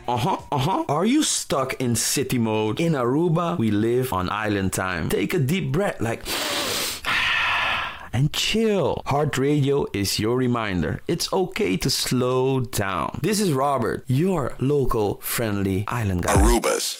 Are you stuck in city mode? In Aruba, we live on island time. Take a deep breath, like, and chill. Heart Radio is your reminder. It's okay to slow down. This is Robert, your local friendly island guy. Aruba's